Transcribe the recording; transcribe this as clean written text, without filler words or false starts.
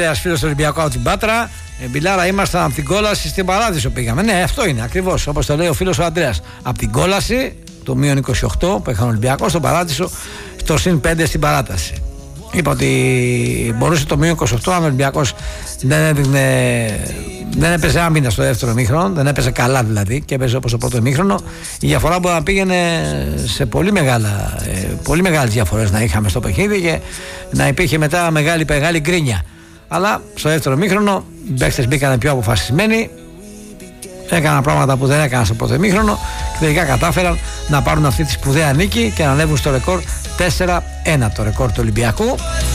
Ένα φίλο του Ολυμπιακού από την Πάτρα. Μπιλάρα, ήμασταν από την κόλαση στην Παράδεισο πήγαμε. Ναι, αυτό είναι ακριβώς όπως το λέει ο φίλος ο Ανδρέας. Από την κόλαση, το μείον 28 που είχαν Ολυμπιακό, στον Παράδεισο, στο συν 5 στην παράταση. Είπα ότι μπορούσε το μείον 28 αν ο Ολυμπιακός δεν έπαιζε άμυνα στο δεύτερο ημίχρονο, δεν έπαιζε καλά δηλαδή και έπαιζε όπως το πρώτο ημίχρονο. Η διαφορά μπορεί να πήγαινε σε πολύ μεγάλες διαφορές να είχαμε στο παιχνίδι και να υπήρχε μετά μεγάλη γκρίνια. Αλλά στο δεύτερο ημίχρονο οι παίκτες μπήκαν πιο αποφασισμένοι, έκαναν πράγματα που δεν έκαναν στο πρώτο ημίχρονο και τελικά κατάφεραν να πάρουν αυτή τη σπουδαία νίκη και να ανέβουν στο ρεκόρ 4-1, το ρεκόρ του Ολυμπιακού.